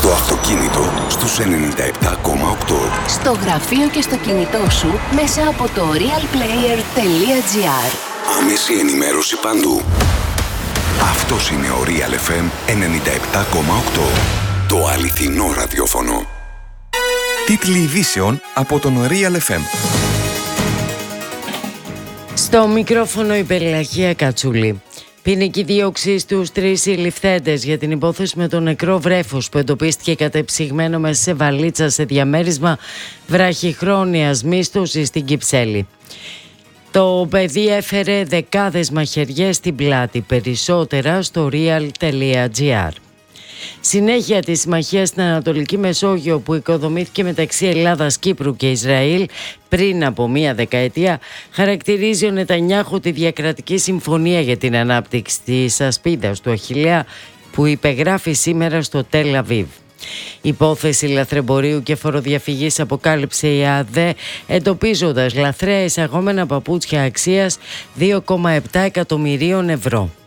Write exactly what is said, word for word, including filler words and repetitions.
Το αυτοκίνητο στους ενενήντα επτά κόμμα οκτώ. Στο γραφείο και στο κινητό σου μέσα από το realplayer τελεία gr. Άμεση ενημέρωση παντού. Αυτός είναι ο Real εφ εμ ενενήντα επτά κόμμα οκτώ. Το αληθινό ραδιόφωνο. Τίτλοι ειδήσεων από τον Real εφ εμ. Στο μικρόφωνο η Περιλαχία Κατσούλη. Ποινική δίωξη στους τρεις συλληφθέντες για την υπόθεση με το νεκρό βρέφος που εντοπίστηκε κατεψυγμένο μέσα σε βαλίτσα σε διαμέρισμα βραχυχρόνιας μίσθωσης στην Κυψέλη. Το παιδί έφερε δεκάδες μαχαιριές στην πλάτη, περισσότερα στο real τελεία gr. Συνέχεια της συμμαχίας στην Ανατολική Μεσόγειο που οικοδομήθηκε μεταξύ Ελλάδας, Κύπρου και Ισραήλ πριν από μία δεκαετία, χαρακτηρίζει ο Νετανιάχου τη διακρατική συμφωνία για την ανάπτυξη της ασπίδας του Αχιλλέα που υπεγράφει σήμερα στο Τελ Αβίβ. Υπόθεση λαθρεμπορίου και φοροδιαφυγής αποκάλυψε η ΑΔΕ, εντοπίζοντας λαθρέα εισαγόμενα παπούτσια αξίας δύο κόμμα επτά εκατομμυρίων ευρώ.